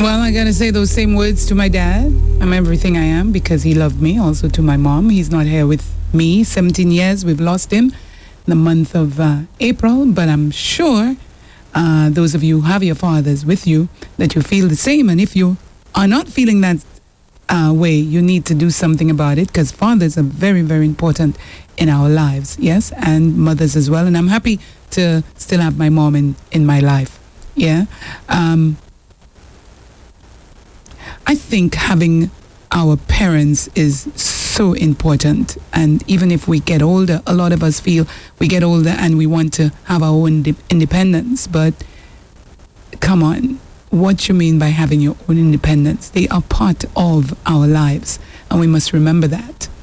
Well, I gotta say those same words to my dad. I'm everything I am because he loved me. Also to my mom. He's not here with me. 17 years, we've lost him in the month of April. But I'm sure those of you who have your fathers with you, that you feel the same. And if you are not feeling that way, you need to do something about it, because fathers are very, very important in our lives. Yes, and mothers as well. And I'm happy to still have my mom in my life. Yeah. I think having our parents is so important. And even if we get older, a lot of us feel we get older and we want to have our own independence. But come on, what you mean by having your own independence? They are part of our lives, and we must remember that.